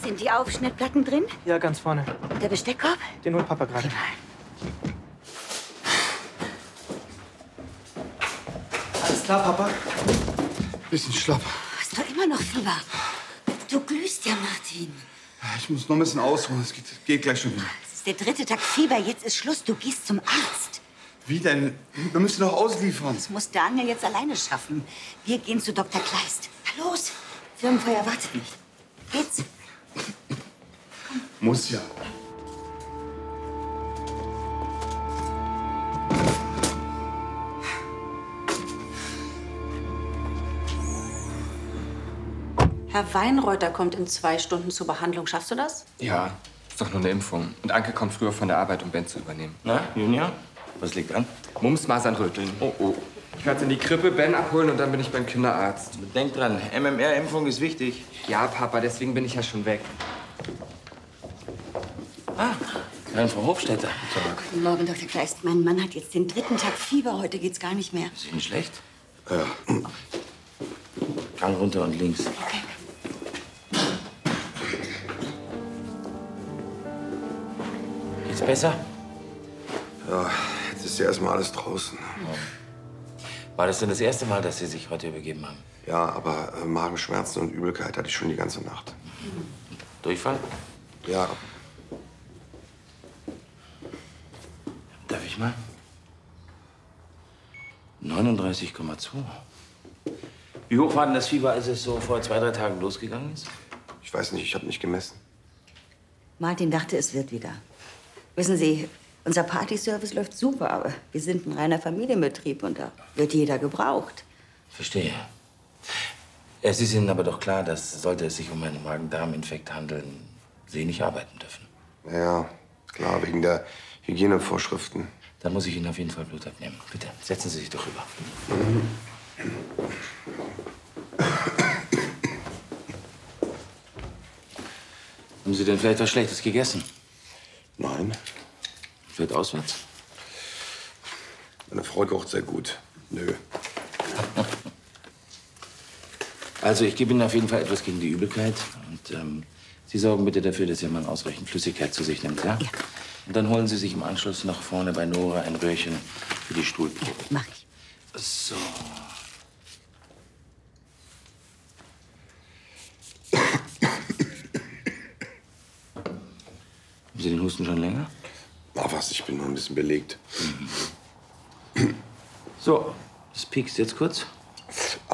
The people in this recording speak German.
Sind die Aufschnittplatten drin? Ja, ganz vorne. Und der Besteckkorb? Den holt Papa gerade. Alles klar, Papa? Bisschen schlapp. Hast du immer noch Fieber? Du glühst ja, Martin. Ich muss noch ein bisschen ausruhen. Es geht gleich schon wieder. Es ist der 3. Tag Fieber. Jetzt ist Schluss. Du gehst zum Arzt. Wie denn? Wir müssen noch ausliefern. Das muss Daniel jetzt alleine schaffen. Wir gehen zu Dr. Kleist. Na los. Firmenfeuer wartet nicht. Geht's? Muss ja. Herr Weinreuter kommt in 2 Stunden zur Behandlung. Schaffst du das? Ja, ist doch nur eine Impfung. Und Anke kommt früher von der Arbeit, um Ben zu übernehmen. Na, Junior? Was liegt an? Mumps, Masern, Röteln. Oh, oh. Ich werde in die Krippe Ben abholen und dann bin ich beim Kinderarzt. Denk dran, MMR-Impfung ist wichtig. Ja, Papa, deswegen bin ich ja schon weg. Ah, Herrn Frau Hofstetter. Guten Morgen, Dr. Kleist. Mein Mann hat jetzt den 3. Tag Fieber. Heute geht's gar nicht mehr. Ist Ihnen schlecht? Ja. Gang runter und links. Okay. Geht's besser? Ja, jetzt ist ja erstmal alles draußen. War das denn das erste Mal, dass Sie sich heute übergeben haben? Ja, aber Magenschmerzen und Übelkeit hatte ich schon die ganze Nacht. Durchfall? Ja. Darf ich mal? 39,2. Wie hoch war denn das Fieber, als es so vor 2, 3 Tagen losgegangen ist? Ich weiß nicht, ich habe nicht gemessen. Martin dachte, es wird wieder. Wissen Sie, unser Partyservice läuft super, aber wir sind ein reiner Familienbetrieb und da wird jeder gebraucht. Verstehe. Es ist Ihnen aber doch klar, dass, sollte es sich um einen Magen-Darm-Infekt handeln, Sie nicht arbeiten dürfen. Ja, klar, wegen der Hygienevorschriften. Da muss ich Ihnen auf jeden Fall Blut abnehmen. Bitte, setzen Sie sich doch rüber. Haben Sie denn vielleicht was Schlechtes gegessen? Nein. Vielleicht auswärts? Meine Frau kocht sehr gut. Nö. Also, ich gebe Ihnen auf jeden Fall etwas gegen die Übelkeit. Und Sie sorgen bitte dafür, dass Ihr Mann ausreichend Flüssigkeit zu sich nimmt, ja? Ja. Und dann holen Sie sich im Anschluss noch vorne bei Nora ein Röhrchen für die Stuhlprobe. Mach ich. So. Haben Sie den Husten schon länger? Ach was, ich bin nur ein bisschen belegt. So, das piekst jetzt kurz.